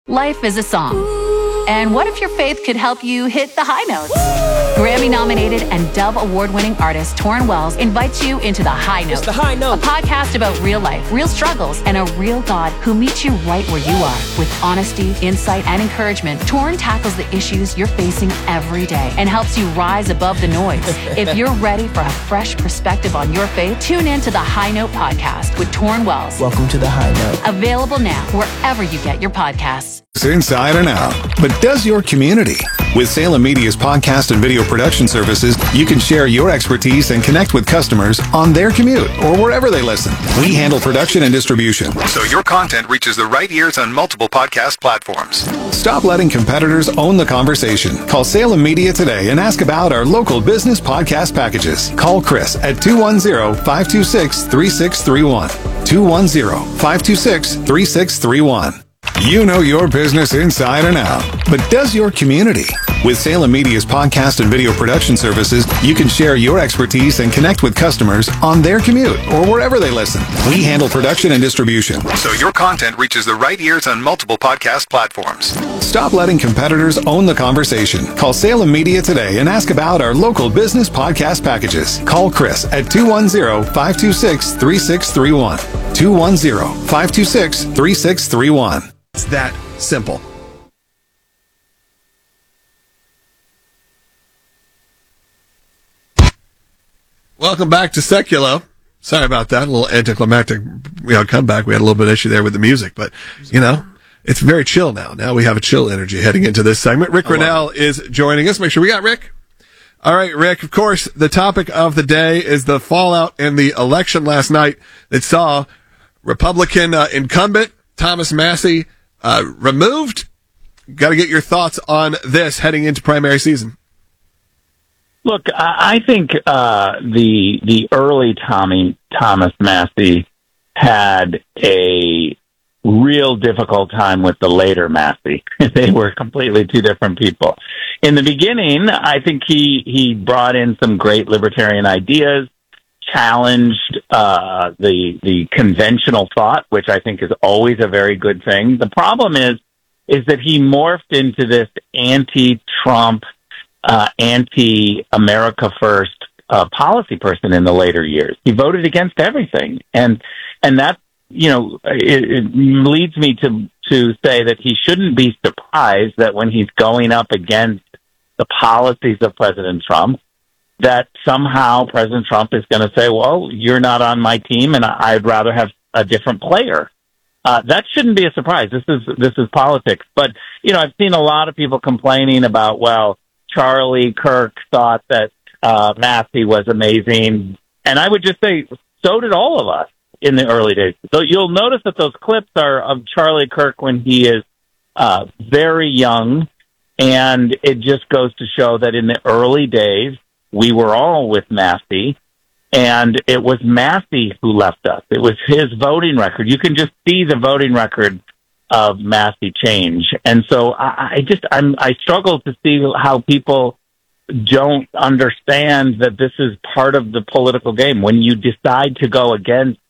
Life is a song. And what if your faith could help you hit the high notes? Grammy-nominated and Dove Award-winning artist Torrin Wells invites you into The High Note. It's The High Note. A podcast about real life, real struggles, and a real God who meets you right where you are. With honesty, insight, and encouragement, Torrin tackles the issues you're facing every day and helps you rise above the noise. If you're ready for a fresh perspective on your faith, tune in to The High Note podcast with Torrin Wells. Welcome to The High Note. Available now wherever you get your podcasts. Inside and out. But does your community? With Salem Media's podcast and video production services, you can share your expertise and connect with customers on their commute or wherever they listen. We handle production and distribution, so your content reaches the right ears on multiple podcast platforms. Stop letting competitors own the conversation. Call Salem Media today and ask about our local business podcast packages. Call Chris at 210-526-3631. 210-526-3631. You know your business inside and out, but does your community? With Salem Media's podcast and video production services, you can share your expertise and connect with customers on their commute or wherever they listen. We handle production and distribution, so your content reaches the right ears on multiple podcast platforms. Stop letting competitors own the conversation. Call Salem Media today and ask about our local business podcast packages. Call Chris at 210-526-3631. 210-526-3631. It's that simple. Welcome back to Seculo. Sorry about that. A little anticlimactic, comeback. We had a little bit of issue there with the music, but, it's very chill now. Now we have a chill energy heading into this segment. Rick Rennell is joining us. Make sure we got Rick. All right, Rick, of course, the topic of the day is the fallout in the election last night that saw Republican incumbent Thomas Massie removed. Got to get your thoughts on this heading into primary season. Look, I think the early Thomas Massie had a real difficult time with the later Massie. They were completely two different people. In the beginning, I think he brought in some great libertarian ideas, challenged the conventional thought, which I think is always a very good thing. The problem is that he morphed into this anti-Trump, anti-America First policy person in the later years. He voted against everything, and that it leads me to say that he shouldn't be surprised that when he's going up against the policies of President Trump, that somehow President Trump is going to say, well, you're not on my team and I'd rather have a different player. That shouldn't be a surprise. This is politics. But, I've seen a lot of people complaining about, well, Charlie Kirk thought that Massie was amazing. And I would just say, so did all of us in the early days. So you'll notice that those clips are of Charlie Kirk when he is very young. And it just goes to show that in the early days, we were all with Massie, and it was Massie who left us. It was his voting record. You can just see the voting record of Massie change. And so I struggle to see how people don't understand that this is part of the political game. When you decide to go against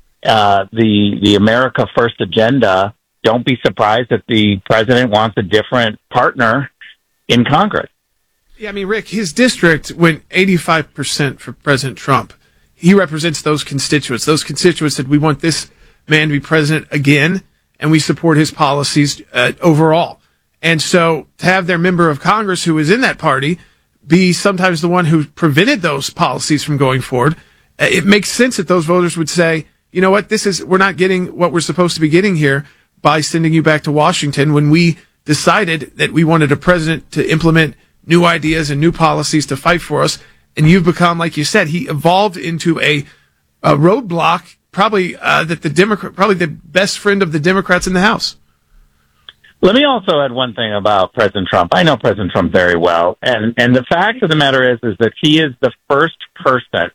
the America First agenda, don't be surprised that the president wants a different partner in Congress. Yeah, Rick, his district went 85% for President Trump. He represents those constituents. Those constituents said, we want this man to be president again, and we support his policies overall. And so to have their member of Congress who is in that party be sometimes the one who prevented those policies from going forward, it makes sense that those voters would say, you know what, we're not getting what we're supposed to be getting here by sending you back to Washington when we decided that we wanted a president to implement new ideas and new policies to fight for us. And you've become, like you said, he evolved into a roadblock, probably the best friend of the Democrats in the House. Let me also add one thing about President Trump. I know President Trump very well. And the fact of the matter is that he is the first person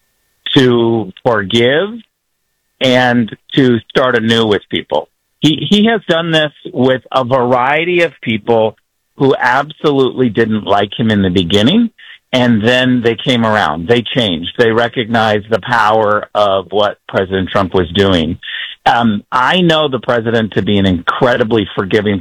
to forgive and to start anew with people. He has done this with a variety of people who absolutely didn't like him in the beginning, and then they came around. They changed. They recognized the power of what President Trump was doing. I know the president to be an incredibly forgiving